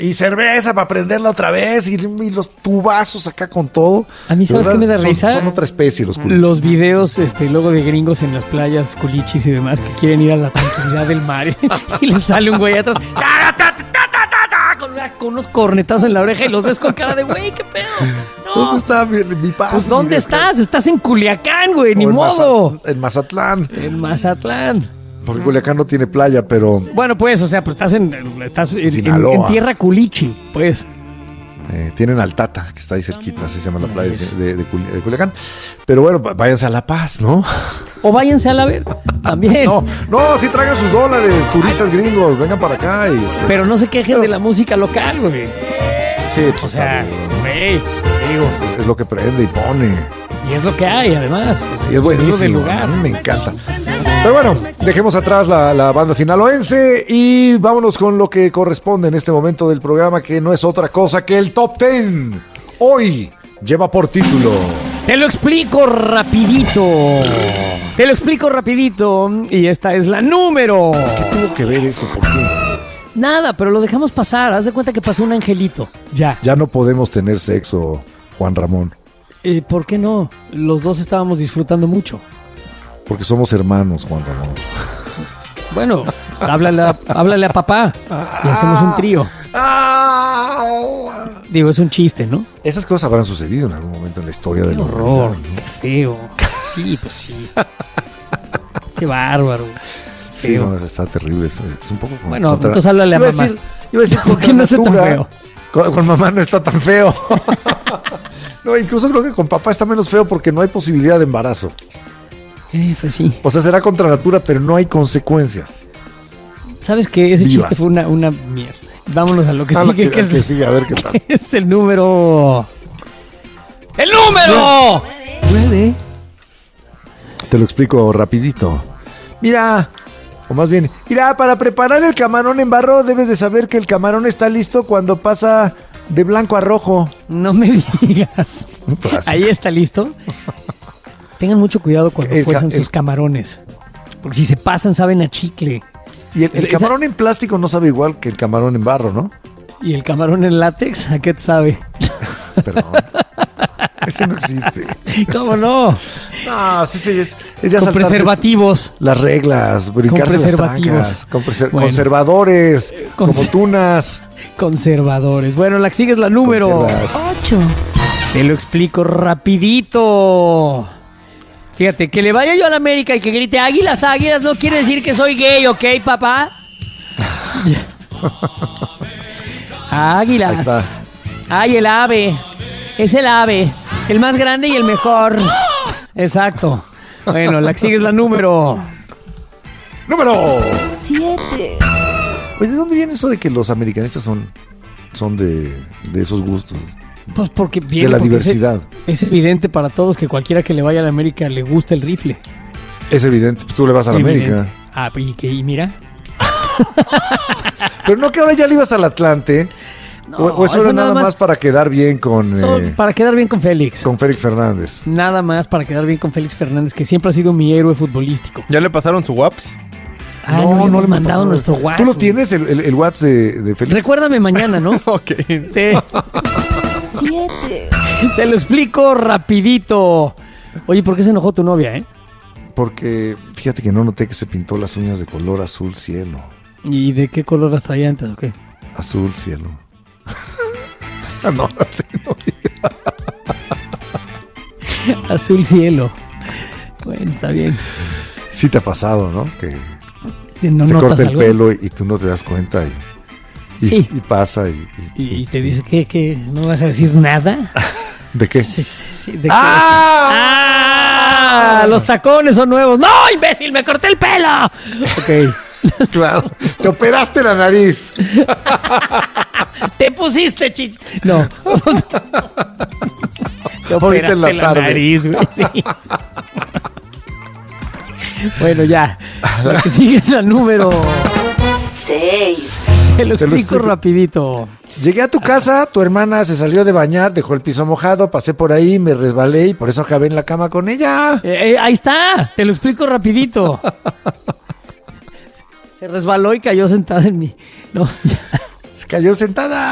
Y cerveza para prenderla otra vez. Y los tubazos acá con todo. A mí, ¿sabes qué me da risa? Son otra especie los culichis. Los videos luego de gringos en las playas, culichis y demás, que quieren ir a la tranquilidad del mar. Y les sale un güey atrás. Con unos cornetazos en la oreja y los ves con cara de güey, qué pedo. No. ¿Dónde está mi paz? Pues ¿dónde estás? Estás en Culiacán, güey, ni modo. En Mazatlán. En Mazatlán. Porque Culiacán no tiene playa, pero... Bueno, pues, o sea, pues estás en tierra culichi, pues. Tienen Altata, que está ahí cerquita, así se llama la playa de Culiacán. Pero bueno, váyanse a La Paz, ¿no? O váyanse a La Ver, también. No, sí traigan sus dólares, turistas gringos, vengan para acá. Pero no se quejen de la música local, güey. Sí, pues, o sea, güey, digo. Es lo que prende y pone. Y es lo que hay, además. Y es buenísimo, del lugar. A mí me encanta. Pero bueno, dejemos atrás la banda sinaloense y vámonos con lo que corresponde en este momento del programa, que no es otra cosa que el Top 10. Hoy lleva por título... Te lo explico rapidito. Y esta es la número... ¿Qué tuvo que ver eso? ¿Por qué? Nada, pero lo dejamos pasar. Haz de cuenta que pasó un angelito. Ya no podemos tener sexo, Juan Ramón. ¿Por qué no? Los dos estábamos disfrutando mucho. Porque somos hermanos, Juan Ramón. Bueno, háblale a papá y hacemos un trío. Digo, es un chiste, ¿no? Esas cosas habrán sucedido en algún momento en la historia del horror, ¿no? Qué feo. Sí, pues sí. Qué bárbaro. Sí, no, está terrible. Es un poco como... Bueno, entonces háblale a mamá. Iba a decir ¿por qué no está tan feo? Con mamá no está tan feo. No, incluso creo que con papá está menos feo porque no hay posibilidad de embarazo. Pues sí. O sea, será contra natura, pero no hay consecuencias. ¿Sabes qué? Ese chiste fue una mierda. Vámonos a lo que sigue. Que sigue, a ver qué tal. Es el número... ¡El número! 9. Te lo explico rapidito. Mira, para preparar el camarón en barro debes de saber que el camarón está listo cuando pasa de blanco a rojo. No me digas. Ahí está listo. Tengan mucho cuidado cuando cuezan sus camarones. Porque si se pasan, saben a chicle. Y el camarón en plástico no sabe igual que el camarón en barro, ¿no? ¿Y el camarón en látex? ¿A qué te sabe? Perdón. Ese no existe. ¿Cómo no? No, sí, es ya con preservativos. Las reglas, brincarse las trancas. Conservadores, como tunas. Conservadores. Bueno, la que sigue es la número 8. Te lo explico rapidito. Fíjate, que le vaya yo a la América y que grite águilas, águilas, no quiere decir que soy gay, ¿ok, papá? Águilas. Ahí está. Ay, el ave. Es el ave. El más grande y el mejor. Exacto. Bueno, la que sigue es la número 7. Oye, ¿de dónde viene eso de que los americanistas son de esos gustos? Pues porque viene de la diversidad. Es evidente para todos que cualquiera que le vaya a la América le gusta el rifle. Es evidente, pues tú le vas a la América. ¿Y mira? Pero no que ahora ya le ibas al Atlante. No, o eso era nada más para quedar bien con... para quedar bien con Félix. Con Félix Fernández. Nada más para quedar bien con Félix Fernández, que siempre ha sido mi héroe futbolístico. ¿Ya le pasaron su WhatsApp? No le hemos mandado nuestro WhatsApp. ¿Tú lo tienes, el WhatsApp de Félix? Recuérdame mañana, ¿no? Ok. Sí. 7. Te lo explico rapidito. Oye, ¿por qué se enojó tu novia, Porque fíjate que no noté que se pintó las uñas de color azul cielo. ¿Y de qué color las traía antes o qué? Azul cielo. No, así no. Azul cielo. Bueno, está bien. Sí te ha pasado, ¿no? Que si no se corta el algo, pelo y tú no te das cuenta sí. Y pasa y te dice que no vas a decir nada. ¿De qué? Sí, ¿de qué? Los tacones son nuevos. ¡No, imbécil! ¡Me corté el pelo! Ok. Claro. Te operaste la nariz. Te pusiste No. Te operaste la nariz, güey. Sí. Bueno, ya. La que sigue es la número 6. Te lo explico rapidito. Llegué a tu casa, tu hermana se salió de bañar, dejó el piso mojado, pasé por ahí, me resbalé y por eso acabé en la cama con ella. Ahí está, te lo explico rapidito. Se resbaló y cayó sentada en mí. No, ya. Se cayó sentada.